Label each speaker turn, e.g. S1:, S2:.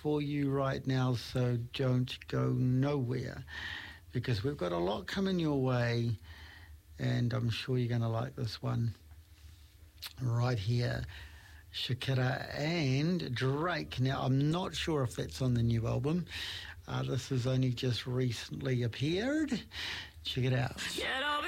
S1: for you right now, so don't go nowhere, because we've got a lot coming your way, and I'm sure you're going to like this one right here. Shakira and Drake. Now, I'm not sure if that's on the new album. This has only just recently appeared. Check it out.